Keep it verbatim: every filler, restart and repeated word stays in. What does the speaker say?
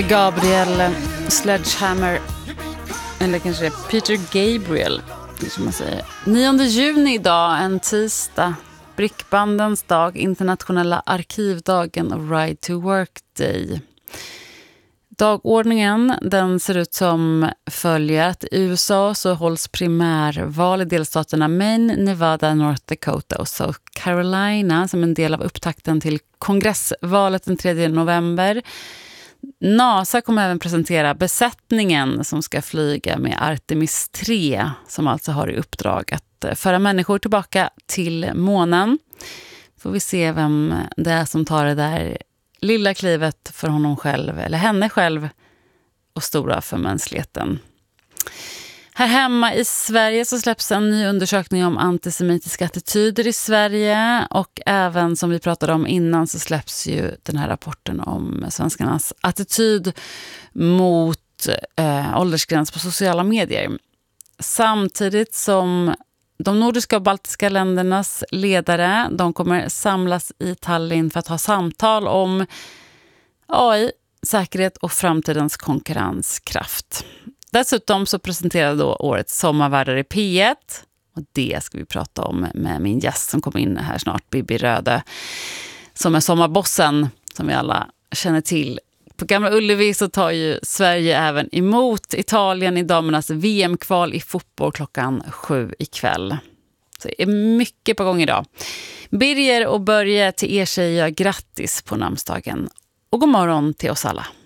Gabriel Sledgehammer, eller kanske Peter Gabriel som man säger. nionde juni idag, en tisdag. Brickbandens dag, internationella arkivdagen och Ride to Work Day. Dagordningen, den ser ut som följer att i U S A så hålls primärval i delstaterna Maine, Nevada, North Dakota och South Carolina som en del av upptakten till kongressvalet den tredje november. NASA kommer även presentera besättningen som ska flyga med Artemis tre, som alltså har i uppdrag att föra människor tillbaka till månen. Får vi se vem det är som tar det där lilla klivet för honom själv eller henne själv och stora för mänskligheten. Här hemma i Sverige så släpps en ny undersökning om antisemitiska attityder i Sverige, och även som vi pratade om innan så släpps ju den här rapporten om svenskarnas attityd mot eh, åldersgräns på sociala medier. Samtidigt som de nordiska och baltiska ländernas ledare, de kommer samlas i Tallinn för att ha samtal om A I, säkerhet och framtidens konkurrenskraft. Dessutom så presenterade då årets sommarvärdar i P ett, och det ska vi prata om med min gäst som kommer in här snart, Bibi Röde, som är sommarbossen som vi alla känner till. På Gamla Ullevi så tar ju Sverige även emot Italien i damernas V M-kval i fotboll klockan sju ikväll. Så det är mycket på gång idag. Birger och Börje, till er säger jag grattis på namnsdagen och god morgon till oss alla.